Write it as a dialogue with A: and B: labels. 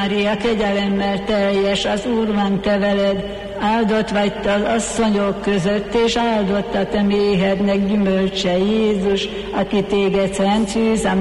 A: Mária, kegyelemmel teljes, az Úr van te veled, áldott vagy te az asszonyok között, és áldott a te méhednek gyümölcse Jézus, aki téged szent szűz,